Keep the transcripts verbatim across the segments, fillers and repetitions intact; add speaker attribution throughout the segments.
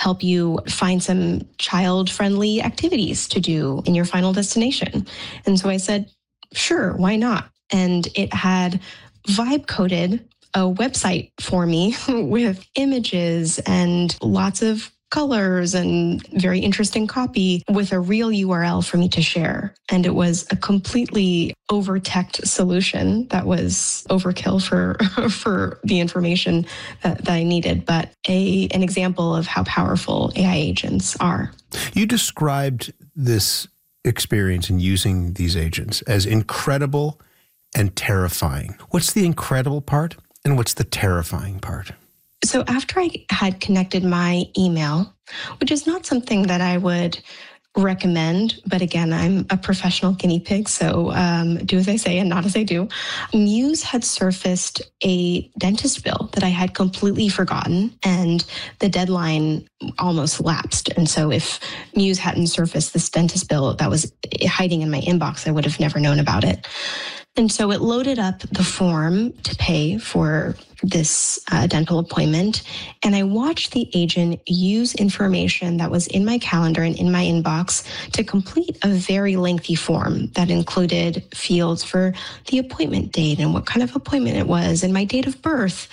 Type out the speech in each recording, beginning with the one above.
Speaker 1: help you find some child-friendly activities to do in your final destination. And so I said, sure, why not? And it had vibe coded a website for me with images and lots of colors and very interesting copy with a real U R L for me to share. And it was a completely over-teched solution that was overkill for for the information that, that I needed, but a an example of how powerful A I agents are.
Speaker 2: You described this experience in using these agents as incredible and terrifying. What's the incredible part and what's the terrifying part?
Speaker 1: So after I had connected my email, which is not something that I would recommend, but again, I'm a professional guinea pig, so um, do as I say and not as I do. Muse had surfaced a dentist bill that I had completely forgotten, and the deadline almost lapsed. And so if Muse hadn't surfaced this dentist bill that was hiding in my inbox, I would have never known about it. And so it loaded up the form to pay for this uh, dental appointment. And I watched the agent use information that was in my calendar and in my inbox to complete a very lengthy form that included fields for the appointment date and what kind of appointment it was and my date of birth.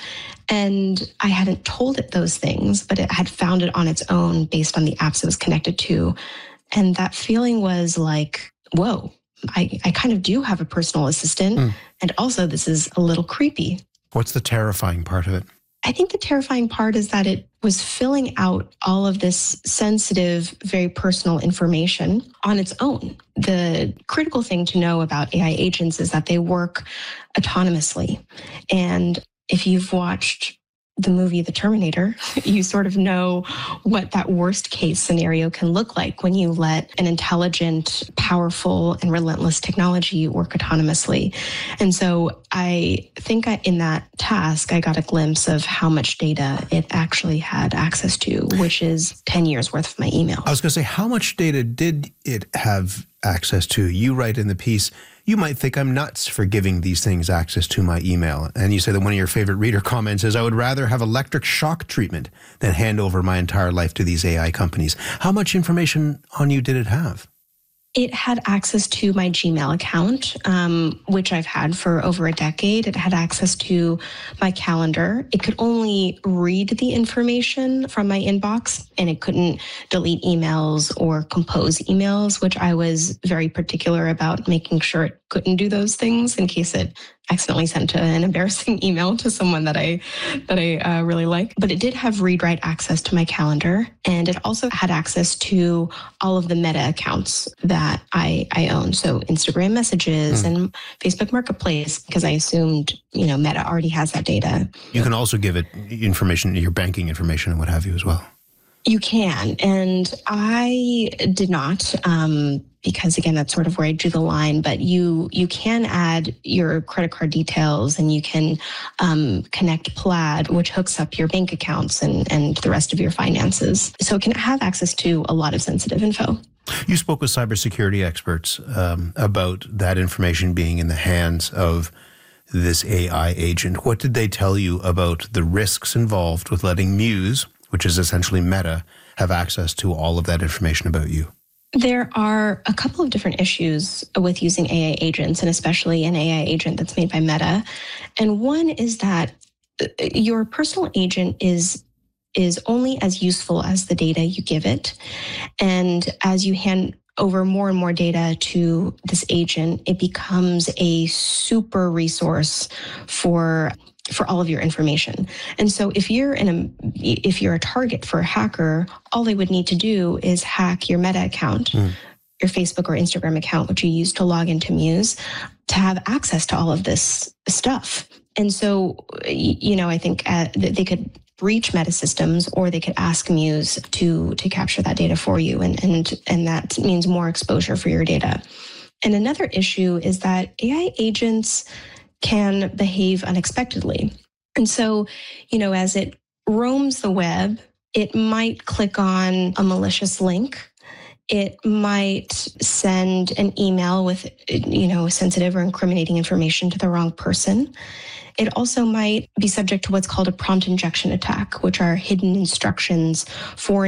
Speaker 1: And I hadn't told it those things, but it had found it on its own based on the apps it was connected to. And that feeling was like, whoa. I, I kind of do have a personal assistant. Mm. And also this is a little creepy.
Speaker 2: What's the terrifying part of it?
Speaker 1: I think the terrifying part is that it was filling out all of this sensitive, very personal information on its own. The critical thing to know about A I agents is that they work autonomously. And if you've watched the movie The Terminator, you sort of know what that worst case scenario can look like when you let an intelligent, powerful, and relentless technology work autonomously. And so I think I, in that task, I got a glimpse of how much data it actually had access to, which is ten years worth of my email.
Speaker 2: I was going to say, how much data did it have access to? You write in the piece, you might think I'm nuts for giving these things access to my email. And you say that one of your favorite reader comments is, I would rather have electric shock treatment than hand over my entire life to these A I companies. How much information on you did it have?
Speaker 1: It had access to my Gmail account, um, which I've had for over a decade. It had access to my calendar. It could only read the information from my inbox, and it couldn't delete emails or compose emails, which I was very particular about making sure it couldn't do those things in case it accidentally sent an embarrassing email to someone that I that I uh, really like. But it did have read-write access to my calendar, and it also had access to all of the Meta accounts that I, I own. So Instagram messages mm. and Facebook Marketplace, because I assumed, you know, Meta already has that data.
Speaker 2: You can also give it information, your banking information and what have you as well.
Speaker 1: You can, and I did not, um, because again, that's sort of where I drew the line, but you you can add your credit card details, and you can um, connect Plaid, which hooks up your bank accounts and, and the rest of your finances. So it can have access to a lot of sensitive info.
Speaker 2: You spoke with cybersecurity experts um, about that information being in the hands of this A I agent. What did they tell you about the risks involved with letting Muse, which is essentially Meta, have access to all of that information about you?
Speaker 1: There are a couple of different issues with using A I agents, and especially an A I agent that's made by Meta. And one is that your personal agent is is only as useful as the data you give it. And as you hand over more and more data to this agent, it becomes a super resource for for all of your information. And so if you're in a if you're a target for a hacker, all they would need to do is hack your Meta account, mm. your Facebook or Instagram account, which you use to log into Muse, to have access to all of this stuff. And so, you know, I think uh, they could breach Meta systems, or they could ask Muse to to capture that data for you, and and and that means more exposure for your data. And another issue is that A I agents can behave unexpectedly. And so, you know, as it roams the web, it might click on a malicious link. It might send an email with, you know, sensitive or incriminating information to the wrong person. It also might be subject to what's called a prompt injection attack, which are hidden instructions for